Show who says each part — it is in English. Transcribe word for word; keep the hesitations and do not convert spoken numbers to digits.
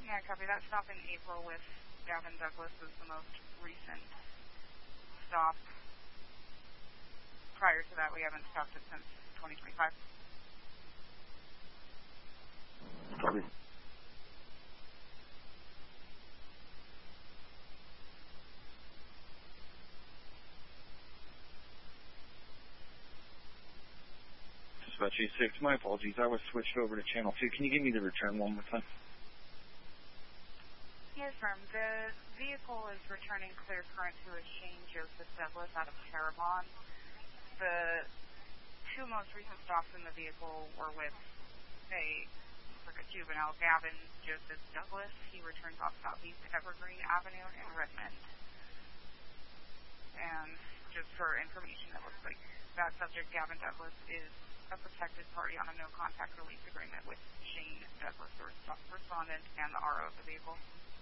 Speaker 1: Yeah, copy. That stop in April with Gavin Douglas was the most recent stop. Prior to that, we haven't stopped it since twenty twenty-five.
Speaker 2: Copy.
Speaker 3: Dispatch A six, my apologies. I was switched over to channel two. Can you give me the return one more time?
Speaker 1: Yes, firm. The vehicle is returning clear current to a Shane Joseph Douglas out of Terrebonne. The two most recent stops in the vehicle were with a, like a juvenile, Gavin Joseph Douglas. He returns off Southeast Evergreen Avenue in Redmond. And just for information, it looks like that subject, Gavin Douglas, is a protected party on a no-contact release agreement with Shane Douglas, the respondent, and the R O of the vehicle.